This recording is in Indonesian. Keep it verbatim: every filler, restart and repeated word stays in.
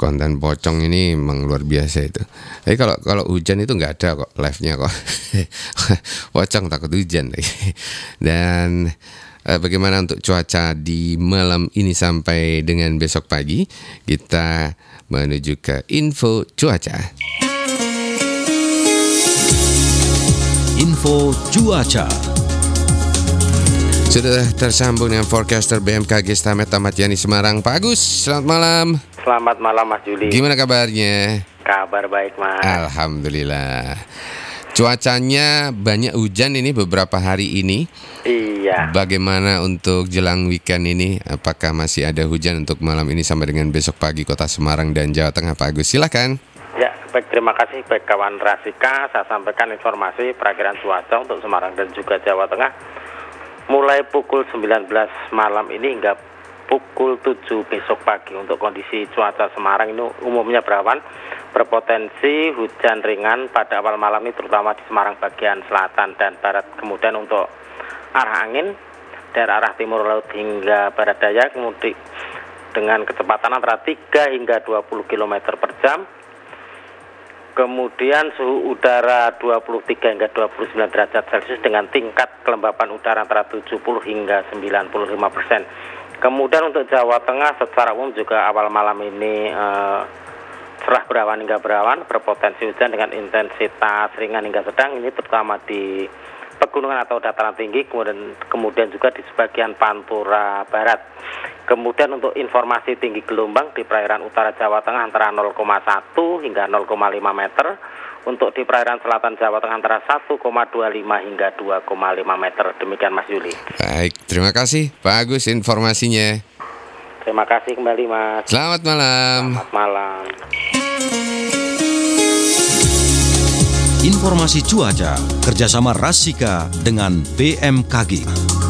konten pocong ini memang luar biasa itu. Tapi kalau kalau hujan itu nggak ada kok live-nya kok. Pocong takut hujan. Dan eh, bagaimana untuk cuaca di malam ini sampai dengan besok pagi? Kita menuju ke info cuaca. Info cuaca. Sudah tersambung dengan forecaster B M K G Stamet Ahmad Yani Semarang. Pak Agus, selamat malam. Selamat malam Mas Juli. Gimana kabarnya? Kabar baik Mas. Alhamdulillah. Cuacanya banyak hujan ini beberapa hari ini. Iya. Bagaimana untuk jelang weekend ini? Apakah masih ada hujan untuk malam ini sampai dengan besok pagi Kota Semarang dan Jawa Tengah? Pak Agus, silakan. Ya, baik, terima kasih baik kawan Rasika. Saya sampaikan informasi perakiraan cuaca untuk Semarang dan juga Jawa Tengah. Mulai pukul sembilan belas malam ini hingga pukul tujuh besok pagi untuk kondisi cuaca Semarang ini umumnya berawan, berpotensi hujan ringan pada awal malam ini terutama di Semarang bagian selatan dan barat. Kemudian untuk arah angin dari arah timur laut hingga barat daya kemudian dengan kecepatan antara tiga hingga dua puluh kilometer per jam. Kemudian suhu udara dua puluh tiga hingga dua puluh sembilan derajat Celcius dengan tingkat kelembapan udara antara tujuh puluh hingga sembilan puluh lima persen. Kemudian untuk Jawa Tengah secara umum juga awal malam ini eh, cerah berawan hingga berawan, berpotensi hujan dengan intensitas ringan hingga sedang, ini terutama di pegunungan atau dataran tinggi, kemudian kemudian juga di sebagian Pantura Barat. Kemudian untuk informasi tinggi gelombang di perairan utara Jawa Tengah antara nol koma satu hingga nol koma lima meter. Untuk di perairan selatan Jawa Tengah antara satu koma dua lima hingga dua koma lima meter. Demikian Mas Yuli. Baik, terima kasih Pak Agus informasinya. Terima kasih kembali Mas. Selamat malam. Selamat malam. Informasi cuaca kerjasama Rasika dengan B M K G.